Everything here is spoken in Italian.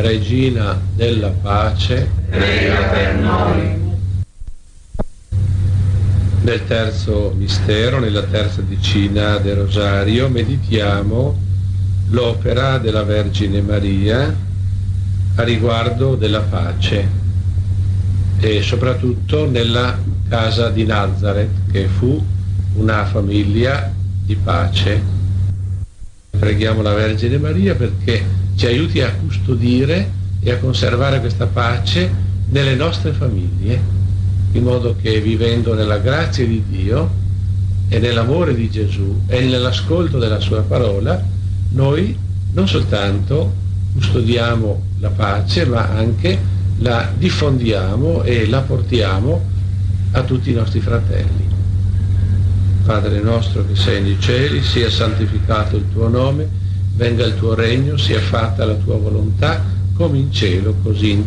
Regina della pace, prega per noi. Nel terzo mistero, nella terza decina del Rosario, meditiamo l'opera della Vergine Maria a riguardo della pace e soprattutto nella casa di Nazareth, che fu una famiglia di pace. Preghiamo la Vergine Maria perché ci aiuti a custodire e a conservare questa pace nelle nostre famiglie, in modo che, vivendo nella grazia di Dio e nell'amore di Gesù e nell'ascolto della sua parola, noi non soltanto custodiamo la pace, ma anche la diffondiamo e la portiamo a tutti i nostri fratelli. Padre nostro che sei nei cieli, sia santificato il tuo nome, venga il tuo regno, sia fatta la tua volontà, come in cielo, così in